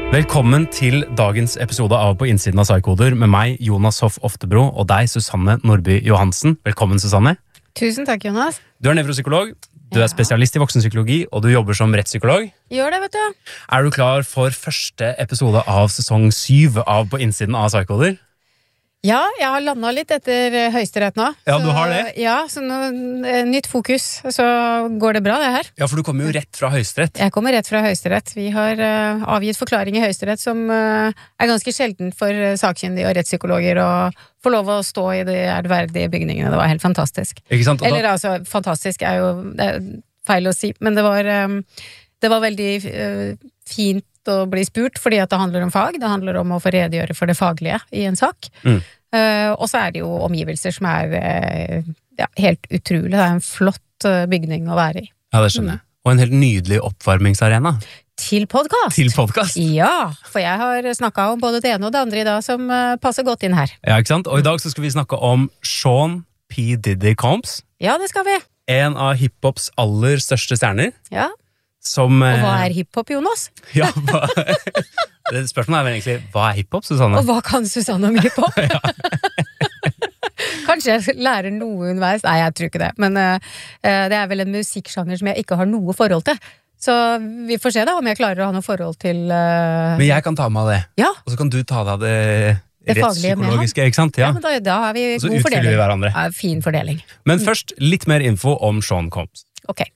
Velkommen til dagens episode av På innsiden av Psykoder med meg, Jonas Hoff Oftebro, og deg, Susanne Nordby Johansen. Velkommen, Susanne. Tusen takk, Jonas. Du er nevropsykolog, du er spesialist i voksenpsykologi, og du jobber som rettspsykolog. Gjør det, vet du. Er du klar for første episode av sesong 7 av På innsiden av Psykoder? Ja, jeg har landet litt etter Høyesterett nå. Ja, du har det? Ja, så nå, nytt fokus, så går det bra det her. Ja, for du kommer jo rett fra Høyesterett. Jeg kommer rett fra Høyesterett. Vi har avgitt forklaring i Høyesterett som er ganske sjelden for sakkyndige og rettspsykologer å få lov å stå i de ærverdige bygningene. Det var helt fantastisk. Ikke sant? Eller altså, fantastisk er jo det er feil å si, men det var veldig fint å bli spurt, fordi at det handler om fag, det handler om å få redegjøre for det faglige i en sak. Og så er det jo omgivelser som er helt utrolig. Det er en flott bygning å være i. Ja, det skjønner jeg. Og en helt nydelig oppvarmingsarena. Til podcast. Til podcast. Ja, for jeg har snakket om både det ene og det andre i dag som passer godt inn her. Ja, ikke sant? Og i dag så skal vi snakke om Sean P. Diddy Combs. Ja, det skal vi. En av hiphops aller største stjerner. Ja. Som, og hva er hiphop, Jonas? Ja, det spørsmålet er vel egentlig, hva er hiphop, Susanne? Og hva kan Susanne om hiphop? Ja. Kanskje jeg lærer noe underveis? Nei, jeg tror ikke det. Men det er vel en musikksjanger som jeg ikke har noe forhold til. Så vi får se da om jeg klarer å ha noe forhold til Men jeg kan ta med det. Ja. Og så kan du ta deg av det rettspsykologiske, ikke sant? Ja, men da har vi og så god fordeling. Vi hverandre. Ja, fin fordeling. Men først litt mer info om Sean Combs. Ok.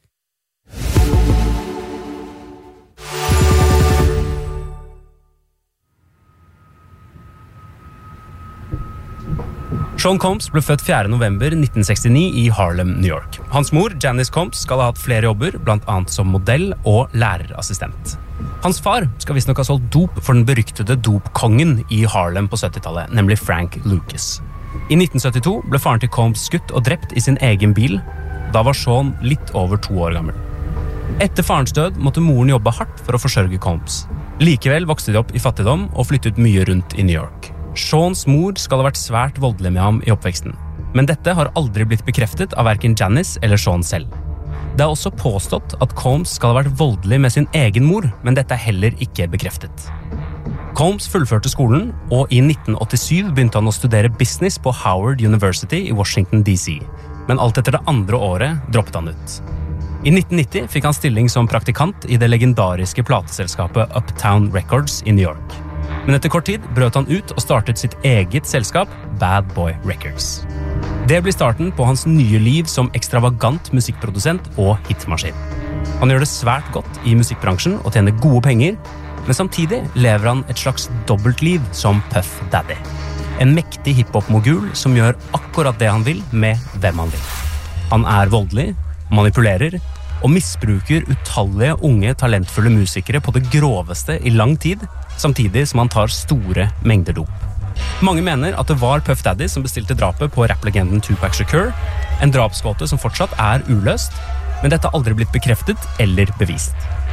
Sean Combs ble født 4. november 1969 i Harlem, New York. Hans mor, Janice Combs, skal ha hatt flere jobber, blant annet som modell og lærerassistent. Hans far skal visstnok ha solgt dop for den beryktede dopkongen i Harlem på 70-tallet, nemlig Frank Lucas. I 1972 ble faren til Combs skutt og drept i sin egen bil. Da var Sean litt over 2 år gammel. Etter farens død måtte moren jobbe hardt for å forsørge Combs. Likevel vokste de opp i fattigdom og flyttet mye rundt i New York. Seans mor skal ha vært svært voldelig med ham i oppveksten, men dette har aldri blitt bekreftet av hverken Janice eller Sean selv. Det er også påstått at Combs skal ha vært voldelig med sin egen mor, men dette er heller ikke bekreftet. Combs fullførte skolen, og i 1987 begynte han å studere business på Howard University i Washington DC, men alt etter det andre året droppet han ut. I 1990 fikk han stilling som praktikant i det legendariske plateselskapet Uptown Records i New York. Men etter kort tid brøt han ut og startet sitt eget selskap, Bad Boy Records. Det blir starten på hans nye liv som ekstravagant musikkprodusent og hitmaskin. Han gjør det svært godt i musikkbransjen og tjener gode penger, men samtidig lever han et slags dobbeltliv som Puff Daddy. En mektig hiphop-mogul som gjør akkurat det han vil med hvem han vil. Han er voldelig, manipulerer og misbruker utallige unge, talentfulle musikere på det groveste i lang tid, samtidig som han tar store mengder dop. Mange mener at det var Puff Daddy som bestilte drapet på rapplegenden Tupac Shakur, en drapsgåte som fortsatt er uløst, men dette har aldri blitt bekreftet eller bevist.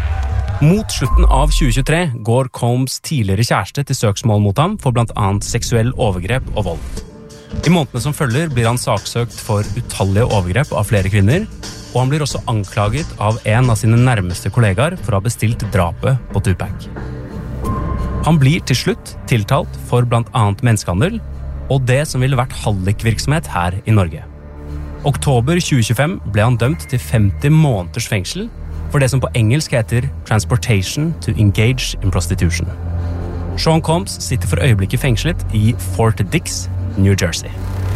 Mot slutten av 2023 går Combs tidligere kjæreste til søksmål mot ham for blant annet seksuell overgrep og vold. I månedene som følger blir han saksøkt for utallige overgrep av flere kvinner, og han blir også anklaget av en av sine nærmeste kollegaer for å ha bestilt drapet på Tupac. Han blir til slutt tiltalt for blant annet menneskehandel, og det som ville vært hallikvirksomhet her i Norge. Oktober 2025 ble han dømt til 50 måneders fengsel for det som på engelsk heter Transportation to Engage in Prostitution. Sean Combs sitter for øyeblikket fengslet i Fort Dix, New Jersey.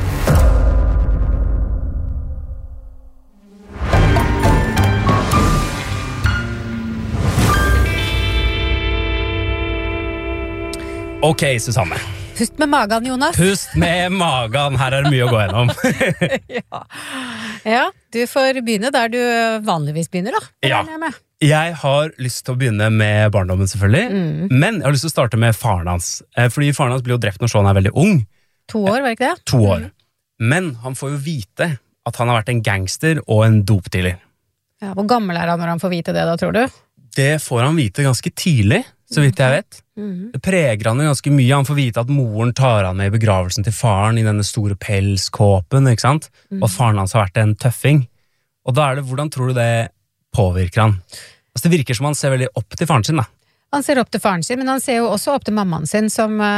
Ok, Susanne. Pust med magen, Jonas. Pust med magen. Her er det mye å gå gjennom. Ja, du får begynne der du vanligvis begynner da. Ja, jeg har lyst til å begynne med barndommen selvfølgelig, men jeg har lyst til å starte med faren hans. Fordi faren hans ble jo drept når Sean er veldig ung. 2 år, var det ikke det? 2 år. Men han får jo vite at han har vært en gangster og en dopdealer. Ja, hvor gammel er han når han får vite det da, tror du? Det får han vite ganske tidlig, så vidt jeg vet. Det preger han ganske mye. Han får vite at moren tar han med i begravelsen til faren i denne store pelskåpen, ikke sant? Og at faren hans har vært en tøffing. Og da er det, hvordan tror du det påvirker han? Altså det virker som han ser veldig opp til faren sin da. Han ser opp til faren sin, men han ser jo også opp til mammaen sin,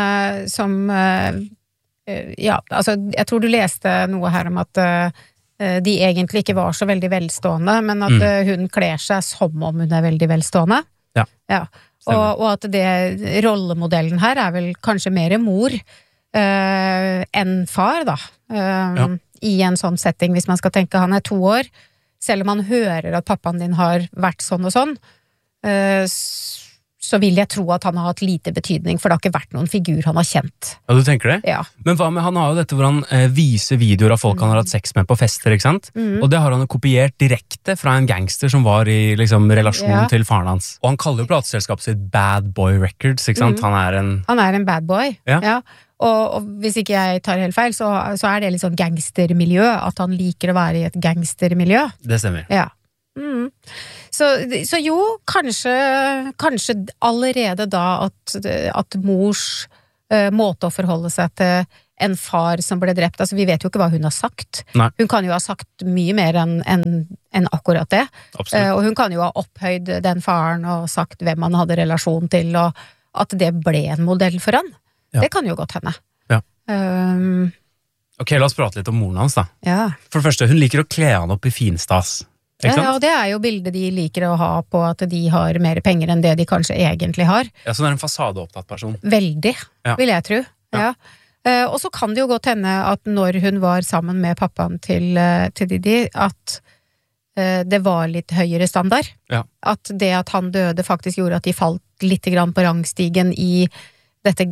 altså, jeg tror du leste noe her om at de egentlig ikke var så veldig velstående, men at hun kler seg som om hun er veldig velstående. Ja. Og at rollemodellen her er vel kanskje mer mor enn far, da. I en sånn setting, hvis man skal tenke han er 2 år, selv om han hører at pappaen din har vært sånn og sånn, så vil jeg tro at han har hatt lite betydning, for det har ikke vært noen figur han har kjent. Ja, du tenker det? Ja. Men hva med, han har jo dette hvor han viser videoer av folk han har hatt sex med på fester, ikke sant? Og det har han jo kopiert direkte fra en gangster som var i liksom, relasjon til faren hans. Og han kaller jo plateselskapet sitt Bad Boy Records, ikke sant? Han er en bad boy, ja. Og hvis ikke jeg tar helt feil, så er det litt sånn gangstermiljø, at han liker å være i et gangstermiljø. Det stemmer. Ja. Så jo, kanskje allerede da at mors måte å forholde seg til en far som ble drept, altså vi vet jo ikke hva hun har sagt. Nei. Hun kan jo ha sagt mye mer enn akkurat det. Absolutt. Og hun kan jo ha opphøyd den faren og sagt hvem han hadde relasjon til, og at det ble en modell for han. Ja. Det kan jo godt hende. Ja. Ok, la oss prate litt om moren hans da. Ja. For det første, hun liker å kle han opp i finstas. Ja, og det er jo bildet de liker å ha på at de har mer penger enn det de kanskje egentlig har. Ja, så det er en fasadeopptatt person. Veldig, vil jeg tro. Ja. Og så kan det jo godt hende at når hun var sammen med pappaen til Didi, at det var litt høyere standard. Ja. At det at han døde faktisk gjorde at de falt litt grann på rangstigen i dette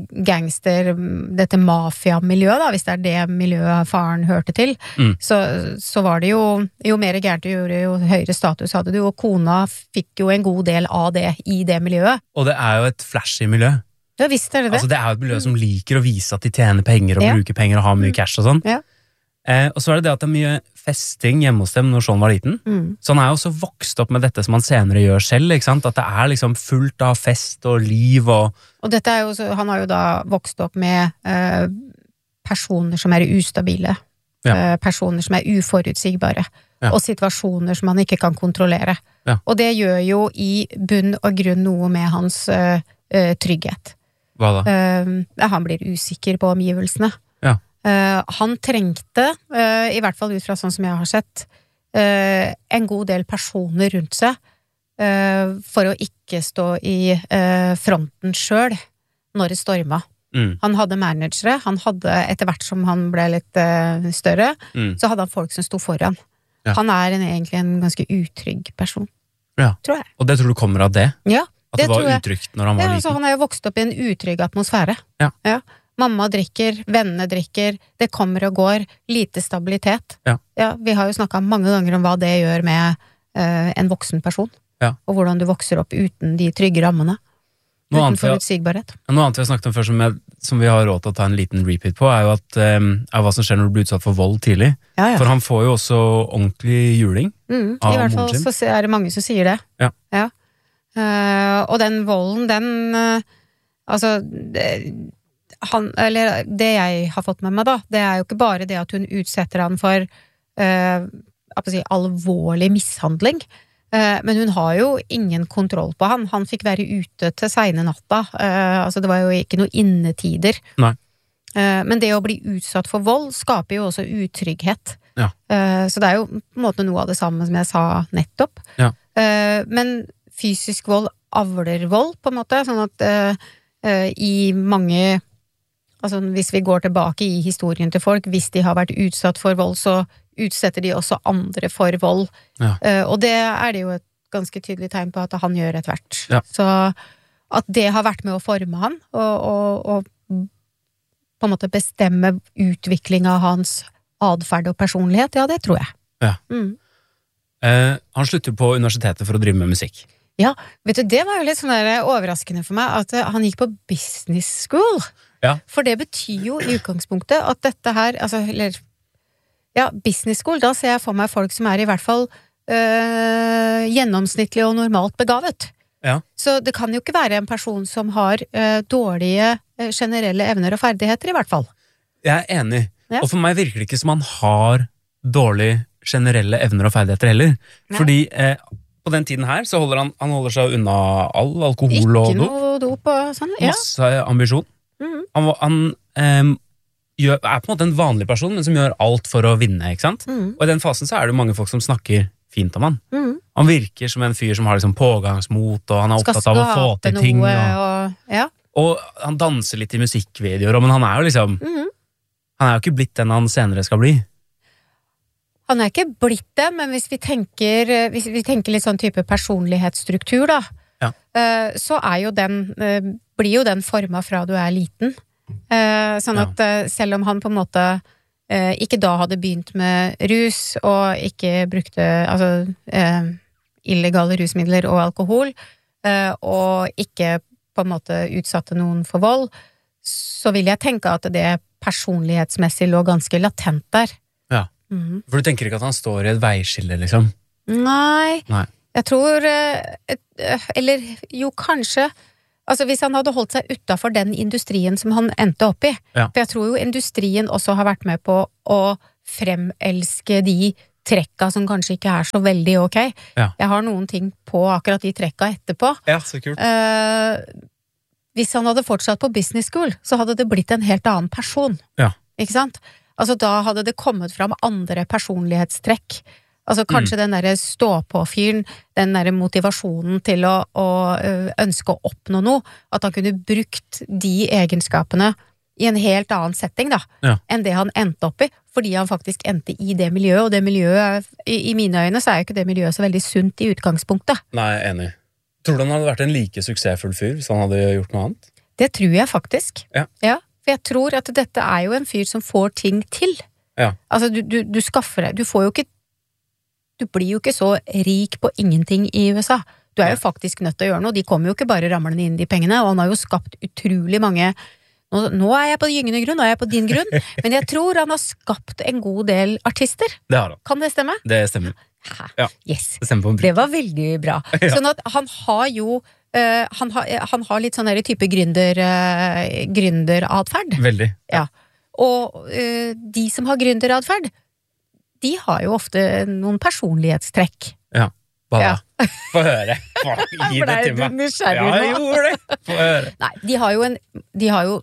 dette mafia-miljøet, da, hvis det er det miljøet faren hørte til, så var det jo mer gærent du gjorde, jo høyere status hadde du, og kona fikk jo en god del av det i det miljøet. Og det er jo et flashy miljø. Ja, visst er det det. Altså, det er jo et miljø som liker å vise at de tjener penger og bruker penger og har mye cash og sånn. Ja. Og så er det at det er mye festing hjemme hos dem når Sean var liten. Så han er jo også vokst opp med dette som han senere gjør selv, ikke sant? At det er liksom fullt av fest og liv og dette er jo, han har jo da vokst opp med personer som er ustabile, personer som er uforutsigbare, og situasjoner som han ikke kan kontrollere. Og det gjør jo i bunn og grunn noe med hans trygghet. Hva da? Han blir usikker på omgivelsene. Han trengte, i hvert fall ut fra sånn som jeg har sett, en god del personer rundt seg for å ikke stå i fronten selv når det storma. Han hadde managere, han hadde etter hvert som han ble litt større, så hadde han folk som sto foran. Han er egentlig en ganske utrygg person, tror jeg. Og det tror du kommer av det? Ja, at det var utrygt når han var liten? Altså, han er jo vokst opp i en utrygg atmosfære. Ja. Mamma drikker, vennene drikker, det kommer og går, lite stabilitet. Ja, vi har jo snakket mange ganger om hva det gjør med en voksen person, og hvordan du vokser opp uten de trygge rammene, uten forutsigbarhet. Noe annet vi har snakket om før som vi har råd til å ta en liten repeat på, er jo at hva som skjer når du blir utsatt for vold tidlig. For han får jo også ordentlig juling av moren sin. I hvert fall så er det mange som sier det. Ja. Og den volden, altså det jeg har fått med meg da, det er jo ikke bare det at hun utsetter han for alvorlig mishandling, men hun har jo ingen kontroll på han. Han fikk være ute til sene natta, altså det var jo ikke noe innetider. Nei. Men det å bli utsatt for vold skaper jo også utrygghet. Så det er jo på en måte noe av det samme som jeg sa nettopp. Men fysisk vold avler vold, på en måte, sånn at i mange, altså hvis vi går tilbake i historien til folk, hvis de har vært utsatt for vold, så utsetter de også andre for vold. Og det er det jo et ganske tydelig tegn på at han gjør etter hvert. Så at det har vært med å forme han, og på en måte bestemme utvikling av hans adferd og personlighet, ja, det tror jeg. Han slutter på universitetet for å drive med musikk. Ja, vet du, det var jo litt sånn der overraskende for meg, at han gikk på business school. For det betyr jo i utgangspunktet at dette her, altså, eller, business school, da ser jeg for meg folk som er i hvert fall gjennomsnittlig og normalt begavet. Så det kan jo ikke være en person som har dårlige generelle evner og ferdigheter, i hvert fall. Jeg er enig, og for meg virker det ikke som han har dårlige generelle evner og ferdigheter heller. Fordi på på den tiden her så holder han holder seg unna all alkohol og Ikke noe dop og sånn. Ja. Masse ambisjon. Han er på en måte en vanlig person, men som gjør alt for å vinne, ikke sant? Og i den fasen så er det mange folk som snakker fint om han. Han virker som en fyr som har liksom pågangsmot, og han er opptatt av å få til ting. Og han danser litt i musikkvideoer, men han er jo liksom han er jo ikke blitt den han senere skal bli. Han er ikke blitt det, men hvis vi tenker litt sånn type personlighetsstruktur da, så er jo blir jo den forma fra du er liten. Sånn at selv om han på en måte ikke da hadde begynt med rus og ikke brukte illegale rusmidler og alkohol og ikke på en måte utsatte noen for vold, så vil jeg tenke at det personlighetsmessig lå ganske latent der. Ja, for du tenker ikke at han står i et veiskille liksom? Nei. Jeg tror eller jo kanskje altså hvis han hadde holdt seg utenfor den industrien som han endte opp i. For jeg tror jo industrien også har vært med på å fremelske de trekka som kanskje ikke er så veldig ok. Jeg har noen ting på akkurat de trekka etterpå. Ja, så kult. Hvis han hadde fortsatt på business school, så hadde det blitt en helt annen person. Ikke sant? Altså da hadde det kommet fram andre personlighetstrekk. Altså kanskje den der stå-på-fyren, den der motivasjonen til å ønske å oppnå noe, at han kunne brukt de egenskapene i en helt annen setting da, enn det han endte opp i, fordi han faktisk endte i det miljøet, og det miljøet, i mine øyne, så er jo ikke det miljøet så veldig sunt i utgangspunktet. Nei, enig. Tror du han hadde vært en like suksessfull fyr hvis han hadde gjort noe annet? Det tror jeg faktisk. For jeg tror at dette er jo en fyr som får ting til. Altså, du skaffer deg, du blir jo ikke så rik på ingenting i USA. Du er jo faktisk nødt til å gjøre noe. De kommer jo ikke bare ramlende inn de pengene, og han har jo skapt utrolig mange. Nå er jeg på gyngende grunn, nå er jeg på din grunn, men jeg tror han har skapt en god del artister. Det har han. Kan det stemme? Det stemmer. Yes. Det stemmer på en bruk. Det var veldig bra. Sånn at han har jo han har litt sånn der type gründeradferd. Veldig. Og de som har gründeradferd, de har jo ofte noen personlighetstrekk. Hva da? Få høre. Gi det til meg. Jeg gjorde det. Få høre. Nei, de har jo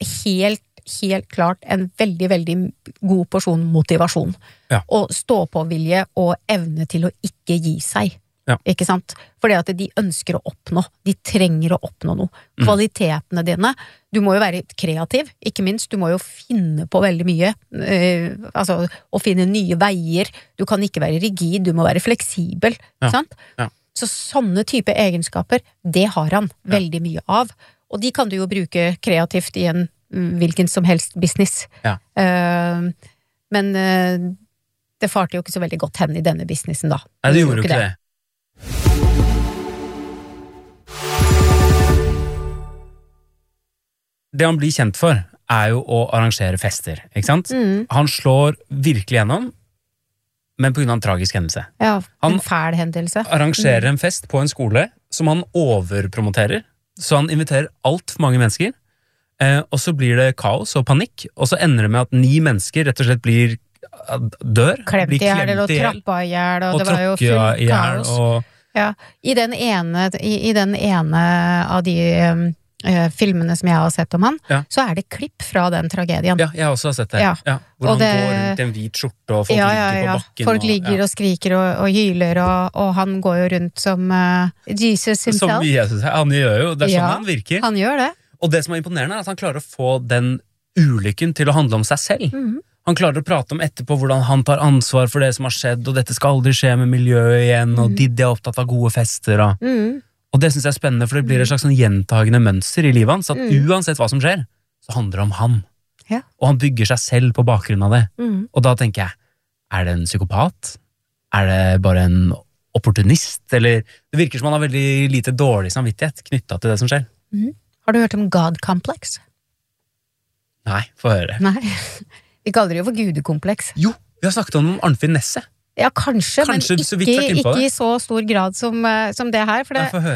helt klart en veldig, veldig god porsjon motivasjon. Og stå-på-vilje og evne til å ikke gi seg. Ikke sant? Fordi at de ønsker å oppnå. De trenger å oppnå noe. Kvalitetene dine. Du må jo være kreativ, ikke minst. Du må jo finne på veldig mye. Altså, å finne nye veier. Du kan ikke være rigid, du må være fleksibel. Ikke sant? Så sånne type egenskaper, det har han veldig mye av. Og de kan du jo bruke kreativt i en hvilken som helst business. Men det farte jo ikke så veldig godt hen i denne businessen da. Nei, det gjorde jo ikke det. Det han blir kjent for er jo å arrangere fester, ikke sant? Han slår virkelig gjennom, men på grunn av en tragisk hendelse. En fæl hendelse. Han arrangerer en fest på en skole som han overpromoterer, så han inviterer alt for mange mennesker, og så blir det kaos og panikk, og så ender det med at 9 mennesker rett og slett dør. Klemt i hjel, og trappa i hjel, og det var jo fullt kaos. I den ene av de filmene som jeg har sett om han, så er det klipp fra den tragedien. Ja, jeg har også sett det. Hvor han går rundt i en hvit skjorte, og folk ligger på bakken. Folk ligger og skriker og hyler, og han går jo rundt som Jesus himself. Som Jesus, han gjør jo, det er sånn han virker. Han gjør det. Og det som er imponerende er at han klarer å få den ulykken til å handle om seg selv. Han klarer å prate om etterpå hvordan han tar ansvar for det som har skjedd, og dette skal aldri skje med miljøet igjen, og Diddy er opptatt av gode fester. Og det synes jeg er spennende, for det blir et slags sånn gjentagende mønster i livet hans, at uansett hva som skjer, så handler det om han. Og han bygger seg selv på bakgrunn av det. Og da tenker jeg, er det en psykopat? Er det bare en opportunist? Eller det virker som han har veldig lite dårlig samvittighet knyttet til det som skjer. Har du hørt om God Complex? Nei, få høre. Nei. Vi kaller det jo for gudekompleks. Jo, vi har snakket om Arnfinn Nesset. Ja, kanskje men ikke i så stor grad som det her. For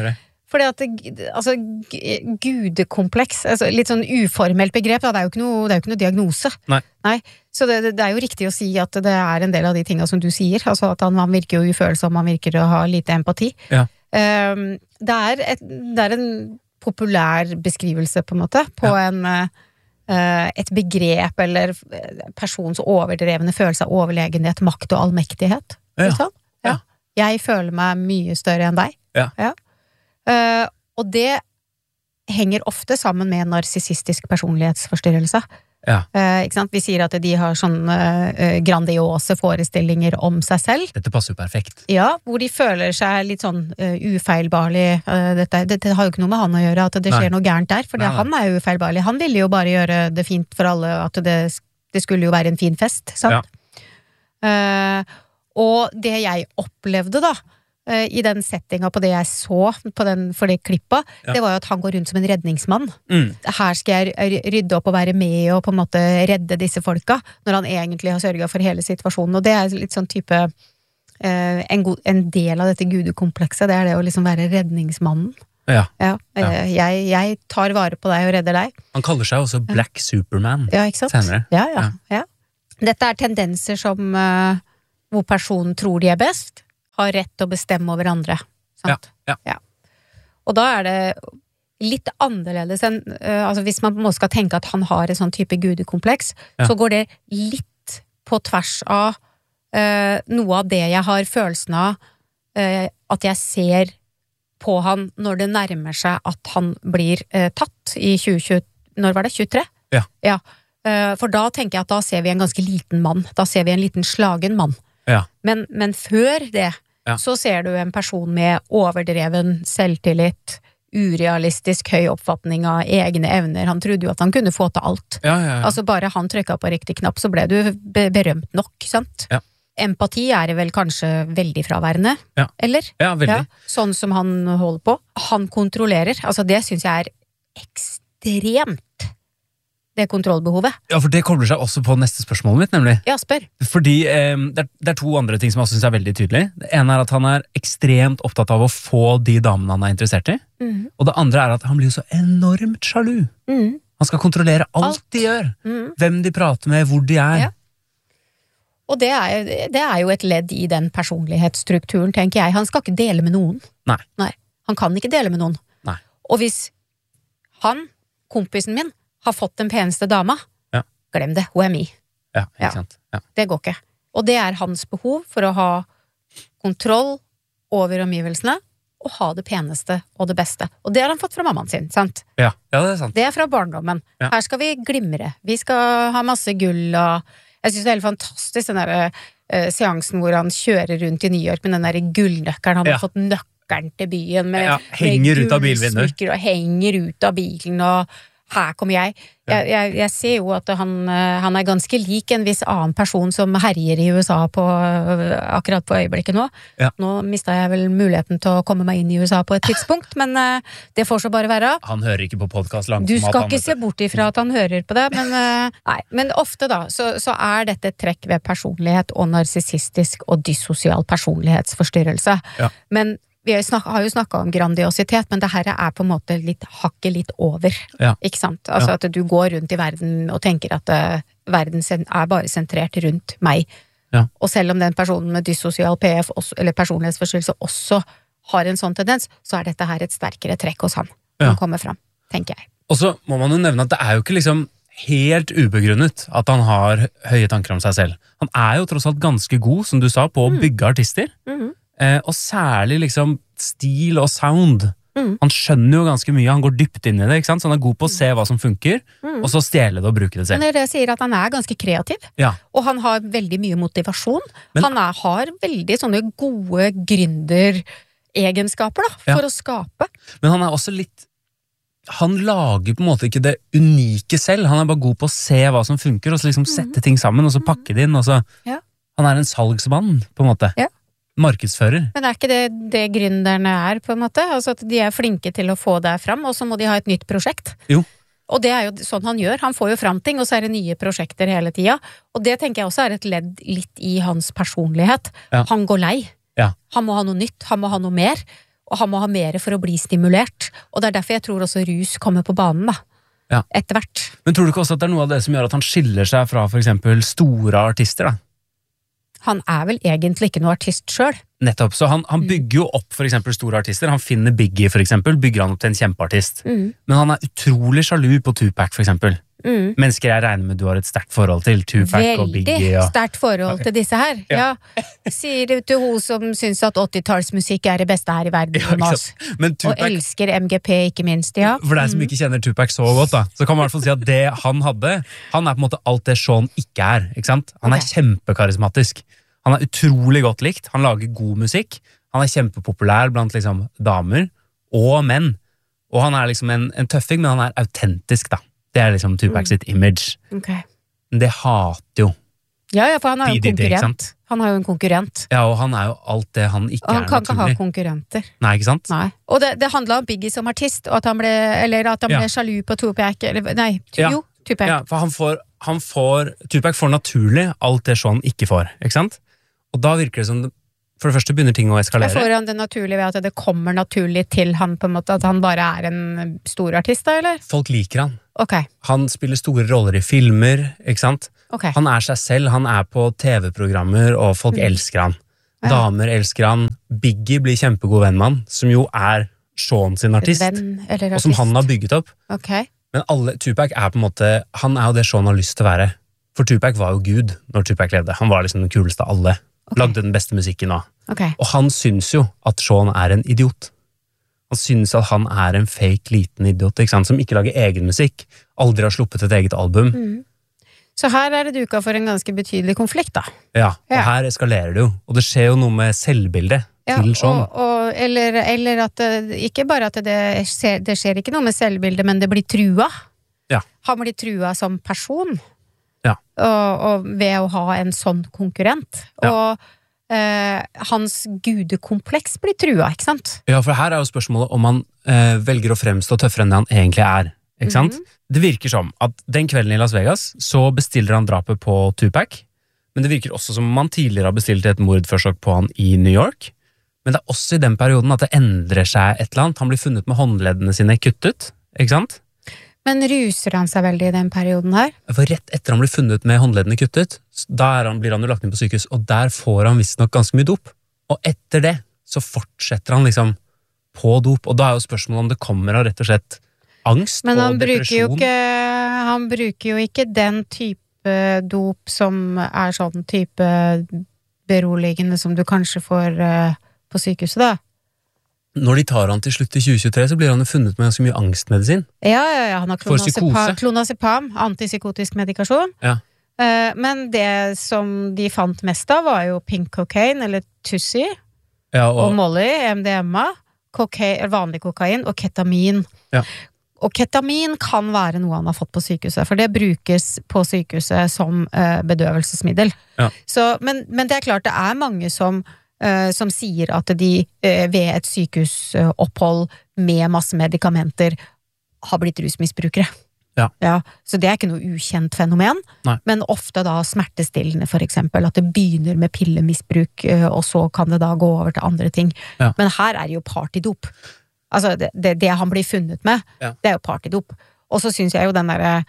Fordi at altså, gudekompleks, altså, litt sånn uformelt begrep, da, det er jo ikke noe diagnose. Nei. Så det er jo riktig å si at det er en del av de tingene som du sier, altså at han virker jo ufølsom, han virker å ha lite empati. Ja. Det er en populær beskrivelse på en måte, på et begrep eller persons overdrevne følelse av overlegenhet, makt og allmektighet. Sånn? Ja. Jeg føler meg mye større enn deg. Ja. Og det henger ofte sammen med en narsissistisk personlighetsforstyrrelse. Ikke sant? Vi sier at de har sånne grandiose forestillinger om seg selv. Dette passer jo perfekt. Ja, hvor de føler seg litt sånn ufeilbarlig. Dette har jo ikke noe med han å gjøre, at det skjer noe gærent der, for han er jo ufeilbarlig. Han ville jo bare gjøre det fint for alle, at det skulle jo være en fin fest, sant? Og det jeg opplevde da, i den settinga på det jeg så for det klippet, det var jo at han går rundt som en redningsmann. Her skal jeg rydde opp og være med og på en måte redde disse folka, når han egentlig har sørget for hele situasjonen. Og det er litt sånn type en del av dette gudekomplekset, det er det å liksom være redningsmannen. Jeg tar vare på deg og redder deg. Han kaller seg også Black Superman. Ja, ikke sant? Senere. Ja. Dette er tendenser som hvor personen tror de er best, har rett til å bestemme over andre. Sant? Ja. Og da er det litt annerledes enn, altså hvis man må skal tenke at han har en sånn type gudekompleks, så går det litt på tvers av noe av det jeg har følelsen av at jeg ser på han når det nærmer seg at han blir tatt i 2020, når var det? 23? Ja. For da tenker jeg at da ser vi en ganske liten mann, da ser vi en liten slagen mann. Men før det så ser du en person med overdreven selvtillit, urealistisk høy oppfatning av egne evner. Han trodde jo at han kunne få til alt. Altså bare han trykket på riktig knapp, så ble du berømt nok, sant? Empati er vel kanskje veldig fraværende, eller? Ja, veldig. Sånn som han holder på. Han kontrollerer, altså det synes jeg er ekstremt, det kontrollbehovet. Ja, for det kobler seg også på neste spørsmålet mitt, nemlig. Ja, spør. Fordi det er to andre ting som jeg også synes er veldig tydelig. Det ene er at han er ekstremt opptatt av å få de damene han er interessert i. Og det andre er at han blir så enormt sjalu. Han skal kontrollere alt de gjør. Hvem de prater med, hvor de er. Og det er jo et ledd i den personlighetsstrukturen, tenker jeg. Han skal ikke dele med noen. Nei. Han kan ikke dele med noen. Nei. Og hvis han, kompisen min, har fått den peneste dama, glem det, hun er mi. Ja, ikke sant. Ja. Det går ikke. Og det er hans behov for å ha kontroll over omgivelsene, og ha det peneste og det beste. Og det har han fått fra mammaen sin, sant? Ja, det er sant. Det er fra barndommen. Ja. Her skal vi glimre. Vi skal ha masse gull, og jeg synes det er helt fantastisk den der seansen hvor han kjører rundt i New York med den der gullnøkkeren. Han har fått nøkkelen til byen med henger ut av bilvinduer. Og henger ut av bilen, og her kommer jeg. Jeg ser jo at han er ganske lik en viss annen person som herjer i USA akkurat på øyeblikket nå. Nå mistet jeg vel muligheten til å komme meg inn i USA på et tidspunkt, men det får så bare være. Han hører ikke på podcast langt. Du skal ikke se bort ifra at han hører på det, men nei. Men ofte da, så er dette et trekk ved personlighet og narsissistisk og dyssosial personlighetsforstyrrelse. Men vi har jo snakket om grandiositet, men det her er på en måte hakket litt over, ikke sant? Altså at du går rundt i verden og tenker at verden er bare sentrert rundt meg. Og selv om den personen med dyssosial PF eller personlighetsforstyrrelse også har en sånn tendens, så er dette her et sterkere trekk hos han som kommer fram, tenker jeg. Og så må man jo nevne at det er jo ikke liksom helt ubegrunnet at han har høye tanker om seg selv. Han er jo tross alt ganske god, som du sa, på å bygge artister. Og særlig liksom stil og sound. Han skjønner jo ganske mye, han går dypt inn i det, ikke sant? Så han er god på å se hva som funker, og så stjele det og bruke det selv. Men det sier at han er ganske kreativ, og han har veldig mye motivasjon. Han har veldig sånne gode gründeregenskaper da, for å skape. Men han er også litt, han lager på en måte ikke det unike selv, han er bare god på å se hva som funker, og så liksom sette ting sammen, og så pakke det inn, og så han er en salgsmann, på en måte. Markedsfører. Men er ikke det gründerne er, på en måte? Altså at de er flinke til å få det fram, og så må de ha et nytt prosjekt. Jo. Og det er jo sånn han gjør. Han får jo fram ting, og så er det nye prosjekter hele tida. Og det tenker jeg også er et ledd litt i hans personlighet. Han går lei. Han må ha noe nytt, han må ha noe mer. og han må ha mer for å bli stimulert. Og det derfor jeg tror også rus kommer på banen, da. Ja. Etter hvert. Men tror du ikke også at det noe av det som gjør at han skiller seg fra for eksempel store artister, da? Han vel egentlig ikke noe artist selv. Nettopp, så han bygger jo opp for eksempel store artister. Han finner Biggie for eksempel, bygger han opp til en kjempeartist. Men han utrolig sjalu på Tupac for eksempel. Mennesker jeg regner med du har et sterkt forhold til, Tupac og Biggie. Veldig sterkt forhold til disse her. Ja. Sier du til hun som synes at 80-tallsmusikk det beste her i verden, Jonas. Tupac, og elsker MGP, ikke minst, ja. For deg som ikke kjenner Tupac så godt, da, så kan man i hvert fall si at det han hadde, han på en måte alt det Sean ikke ikke sant? Han kjempekarismatisk. Han utrolig godt likt, han lager god musikk, han kjempepopulær blant liksom damer og menn. Og han liksom en tøffing, men han autentisk, da. Det liksom Tupac sitt image. Men det hater jo. Ja, for han jo en konkurrent. Han har jo en konkurrent. Ja, og han jo alt det han ikke og han kan ikke ha konkurrenter. Nei, ikke sant? Nei. Og det handlet om Biggie som artist, og at han ble sjalu på Tupac, Tupac. Ja, for Tupac får naturlig alt det Sean ikke får, ikke sant? Og da virker det som for det første begynner ting å eskalere. Får han det naturlig ved at det kommer naturlig til han på en måte, at han bare en stor artist da, eller? Folk liker han. Okay. Han spiller store roller i filmer, ikke sant? Okay. Han seg selv, han på TV-programmer, og folk elsker han. Ja. Damer elsker han. Biggie blir kjempegod venn med han, som jo Sean sin artist, og som han har bygget opp. Okay. Men Tupac på en måte, han jo det Sean har lyst til å være. For Tupac var jo Gud når Tupac levde. Han var liksom den kuleste av alle. Lagde den beste musikken da. Og han syns jo at Sean en idiot. Han syns at han en fake liten idiot, ikke sant? Som ikke lager egen musikk. Aldri har sluppet et eget album. Så her det duka for en ganske betydelig konflikt, da. Ja, og her eskalerer det jo. Og det skjer jo noe med selvbildet til Sean. Eller at ikke bare at det skjer ikke noe med selvbildet, men det blir trua. Ja. Han blir trua som person. Ja. Og ved å ha en sånn konkurrent. Ja. Og hans gudekompleks blir trua, ikke sant? Ja, for her jo spørsmålet om han velger å fremstå tøffere enn det han egentlig ikke sant? Det virker som at den kvelden i Las Vegas så bestiller han drapet på Tupac, men det virker også som om han tidligere har bestilt et mordforsøk på han i New York, men det også i den perioden at det endrer seg et eller annet. Han blir funnet med håndleddene sine kuttet, ikke sant? Men ruser han seg veldig i den perioden her? For rett etter han blir funnet med håndleddene kuttet, da blir han jo lagt inn på sykehus, og der får han visst nok ganske mye dop. Og etter det så fortsetter han liksom på dop, og da jo spørsmålet om det kommer av rett og slett angst og depresjon. Men han bruker jo ikke den type dop som sånn type beroligende som du kanskje får på sykehuset da. Når de tar han til slutt i 2023, så blir han jo funnet med ganske mye angstmedisin. Ja, han har klonazepam, antipsykotisk medikasjon. Ja. Men det som de fant mest av var jo pink cocaine, eller tussi, og molly, MDMA, vanlig kokain og ketamin. Ja. Og ketamin kan være noe han har fått på sykehuset, for det brukes på sykehuset som bedøvelsesmiddel. Ja. Men det klart, det mange som sier at de ved et sykehusopphold med masse medikamenter har blitt rusmisbrukere. Ja. Så det ikke noe ukjent fenomen. Nei. Men ofte da smertestillende for eksempel, at det begynner med pillemisbruk, og så kan det da gå over til andre ting. Ja. Men her det jo partydop. Altså det han blir funnet med, det jo partydop. Og så synes jeg jo den der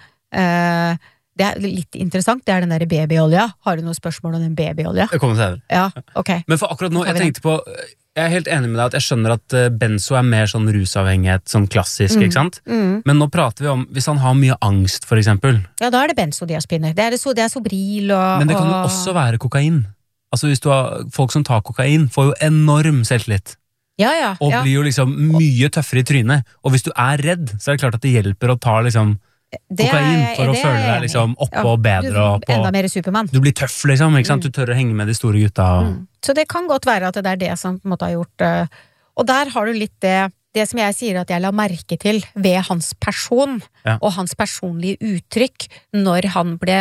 det litt interessant, det den der babyolja. Har du noen spørsmål om den babyolja? Det kommer senere. Ja, ok. Men for akkurat nå, jeg tenkte på, jeg helt enig med deg at jeg skjønner at benzo mer sånn rusavhengighet, sånn klassisk, ikke sant? Men nå prater vi om, hvis han har mye angst, for eksempel. Ja, da det benzodiazepiner. Det Sobril og... Men det kan jo også være kokain. Altså hvis du har folk som tar kokain, får jo enorm selvtillit. Ja. Og blir jo liksom mye tøffere i trynet. Og hvis du redd, så det klart at det hjelper å ta liksom kokain for å føle deg liksom oppe og bedre enda mer Superman. Du blir tøff liksom, ikke sant? Du tør å henge med de store gutta Så det kan godt være at det det som på en måte har gjort og der har du litt det som jeg sier at jeg la merke til ved hans person og hans personlige uttrykk når han ble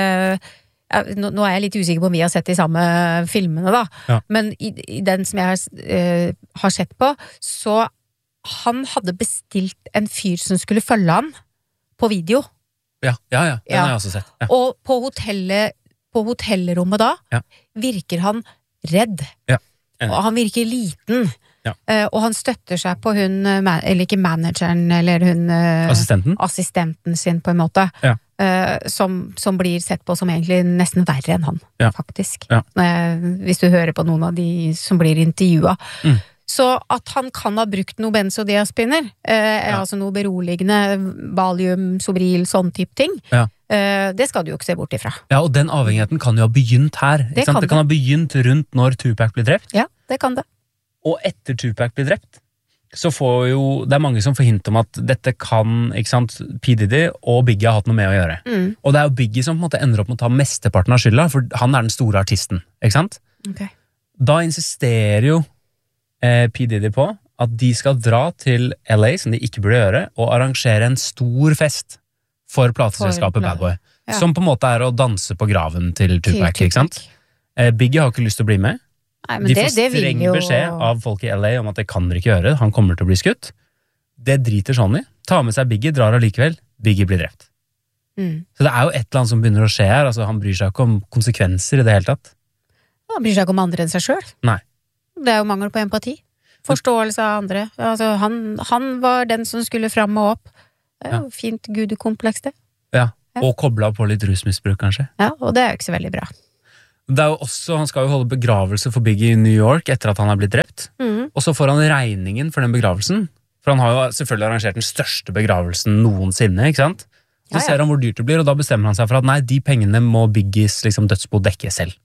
nå jeg litt usikker på om vi har sett de samme filmene da men i den som jeg har sett på så han hadde bestilt en fyr som skulle følge han på video. Ja, den har jeg også sett. Ja. Og på hotellrommet da virker han redd. Ja. Og han virker liten. Og han støtter seg på hun, eller ikke manageren, eller hun assistenten sin på en måte, som blir sett på som egentlig nesten verre enn han, faktisk. Hvis du hører på noen av de som blir intervjuet. Så at han kan ha brukt noe benzodiazepiner, altså noe beroligende, Valium, Sobril, sånn type ting, det skal du jo ikke se bort ifra. Ja, og den avhengigheten kan jo ha begynt her. Det kan ha begynt rundt når Tupac blir drept. Ja, det kan det. Og etter Tupac blir drept, så får jo, det mange som får hint om at dette kan, ikke sant, P. Diddy og Biggie har hatt noe med å gjøre. Og det er jo Biggie som på en måte ender opp med å ta mesteparten av skylda, for han den store artisten, ikke sant? Da insisterer jo P. Diddy på at de skal dra til LA, som de ikke burde gjøre, og arrangere en stor fest for plateselskapet Bad Boy, som på en måte er å danse på graven til Tupac, ikke sant? Biggie har ikke lyst til å bli med. Nei, men de får streng beskjed av folk i LA om at det kan dere ikke gjøre, han kommer til å bli skutt. Det driter sånn i. Ta med seg Biggie, drar allikevel, Biggie blir drept. Så det er jo et eller annet som begynner å skje her, altså han bryr seg ikke om konsekvenser i det hele tatt. Han bryr seg ikke om andre enn seg selv. Nei. Det er jo mangel på empati. Forståelse av andre. Altså, han var den som skulle fram og opp. Det er jo fint gudekompleks, det. Ja, og koblet på litt rusmisbruk, kanskje. Ja, og det er jo ikke så veldig bra. Det er jo også, han skal jo holde begravelse for Biggie i New York etter at han er blitt drept. Og så får han regningen for den begravelsen. For han har jo selvfølgelig arrangert den største begravelsen noensinne, ikke sant? Så ser han hvor dyrt det blir, og da bestemmer han seg for at nei, de pengene må Biggies liksom, dødsbo dekke selv.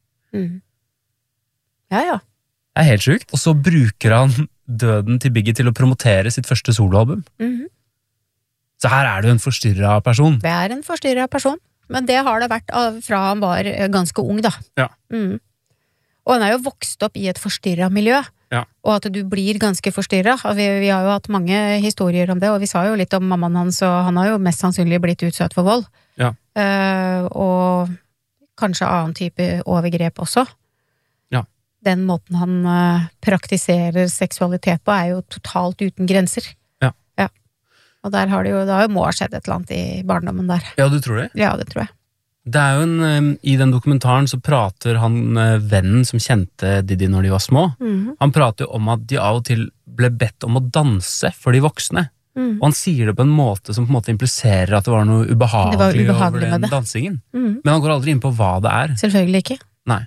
Ja. Det er helt sjukt. Og så bruker han døden til Biggie til å promotere sitt første soloalbum. Så her er det jo en forstyrret person. Det er en forstyrret person, men det har det vært fra han var ganske ung, da. Og han er jo vokst opp i et forstyrret miljø, og at du blir ganske forstyrret. Vi har jo hatt mange historier om det, og vi sa jo litt om mammaen hans, og han har jo mest sannsynlig blitt utsatt for vold. Og kanskje annen type overgrep også. Den måten han praktiserer seksualitet på er jo totalt uten grenser. Og der har det jo må ha skjedd et eller annet i barndommen der. Ja, du tror det? Ja, det tror jeg. Det er jo i den dokumentaren så prater han vennen som kjente Diddy når de var små. Han prater jo om at de av og til ble bedt om å danse for de voksne. Og han sier det på en måte som på en måte impliserer at det var noe ubehagelig over den dansingen. Men han går aldri inn på hva det er. Selvfølgelig ikke. Nei.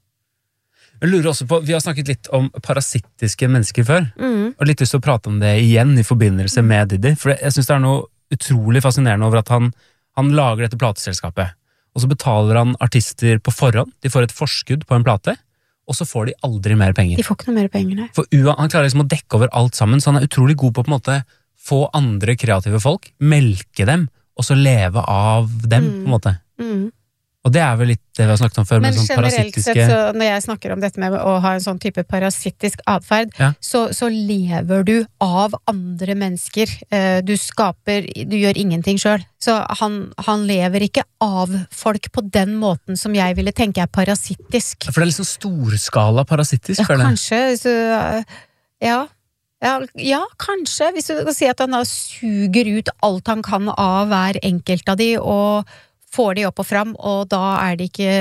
Jeg lurer også på, vi har snakket litt om parasittiske mennesker før, og litt lyst til å prate om det igjen i forbindelse med Diddy, for jeg synes det er noe utrolig fascinerende over at han lager dette plateselskapet, og så betaler han artister på forhånd, de får et forskudd på en plate, og så får de aldri mer penger. De får ikke noe mer penger, nei. For han klarer liksom å dekke over alt sammen, så han er utrolig god på en måte få andre kreative folk, melke dem, og så leve av dem, på en måte. Og det er vel litt det vi har snakket om før, med sånn parasittiske... Men generelt sett, så når jeg snakker om dette med å ha en sånn type parasittisk adferd, så lever du av andre mennesker. Du gjør ingenting selv. Så han lever ikke av folk på den måten som jeg ville tenke er parasittisk. For det er liksom storskala parasittisk, føler jeg. Kanskje, ja, kanskje. Hvis du kan si at han suger ut alt han kan av hver enkelt av de, og får de opp og fram, og da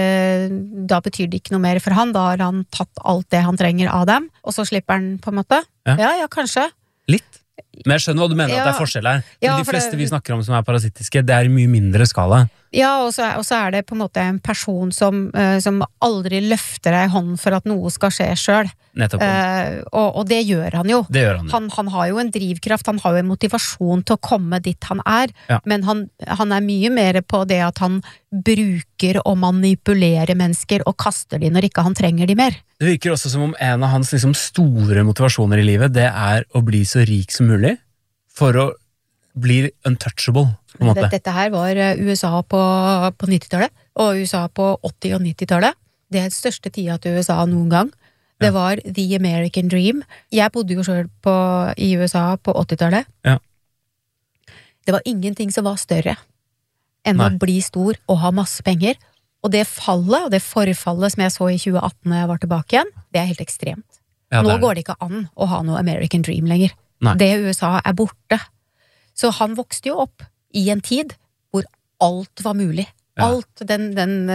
betyr det ikke noe mer for han, da har han tatt alt det han trenger av dem, og så slipper han på en måte. Ja, kanskje. Litt. Men jeg skjønner hva du mener at det er forskjell her. De fleste vi snakker om som er parasittiske, det er i mye mindre skala. Ja, og så er det på en måte en person som aldri løfter ei hånd for at noe skal skje selv. Nettopp. Og det gjør han jo. Det gjør han jo. Han har jo en drivkraft, han har jo en motivasjon til å komme dit han er, men han er mye mer på det at han bruker og manipulerer mennesker og kaster de når ikke han trenger de mer. Det virker også som om en av hans liksom store motivasjoner i livet, det er å bli så rik som mulig, for å bli untouchable, på en måte. Dette her var USA på 90-tallet, og USA på 80- og 90-tallet. Det er den største tida til USA noen gang. Det var The American Dream. Jeg bodde jo selv i USA på 80-tallet. Det var ingenting som var større enn å bli stor og ha masse penger. Og det fallet, og det forfallet som jeg så i 2018 når jeg var tilbake igjen, det er helt ekstremt. Nå går det ikke an å ha noe American Dream lenger. Det USA er borte. Så han vokste jo opp i en tid hvor alt var mulig. Alt, den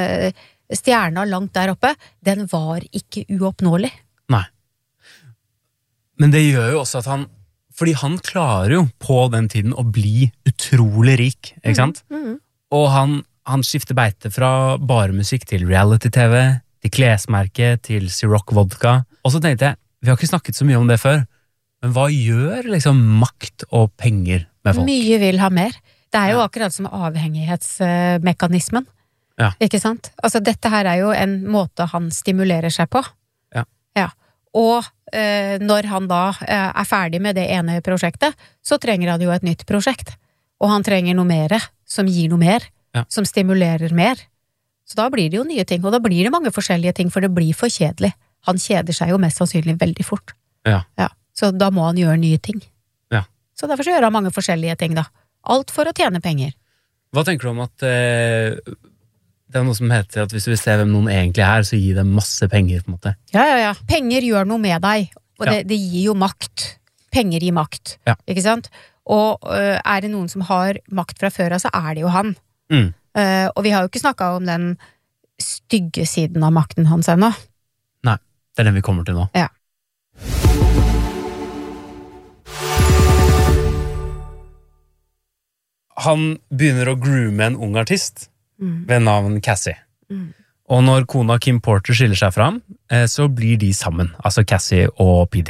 stjerna langt der oppe, den var ikke uoppnåelig. Nei. Men det gjør jo også at fordi han klarer jo på den tiden å bli utrolig rik, ikke sant? Og han skifter beite fra bare musikk til reality-tv, til klesmerke, til Ciroc vodka. Og så tenkte jeg, vi har ikke snakket så mye om det før, men hva gjør liksom makt og penger med folk? Mye vil ha mer. Det jo akkurat som avhengighetsmekanismen. Ja. Ikke sant? Altså, dette her jo en måte han stimulerer seg på. Ja. Og når han da ferdig med det ene prosjektet, så trenger han jo et nytt prosjekt. Og han trenger noe mer, som gir noe mer, som stimulerer mer. Så da blir det jo nye ting, og da blir det mange forskjellige ting, for det blir for kjedelig. Han kjeder seg jo mest sannsynlig veldig fort. Ja. Så da må han gjøre nye ting. Ja. Så derfor så gjør han mange forskjellige ting da. Alt for å tjene penger. Hva tenker du om at det noe som heter at hvis du vil se hvem noen egentlig så gi dem masse penger, på en måte? Ja. Penger gjør noe med deg, og det gir jo makt. Penger gir makt, ikke sant? Og det noen som har makt fra før av, så det jo han. Og vi har jo ikke snakket om den stygge siden av makten hans ennå. Nei, det den vi kommer til nå. Ja. Han begynner å groome en ung artist ved navn Cassie. Og når kona Kim Porter skiller seg fra ham, så blir de sammen, altså Cassie og P.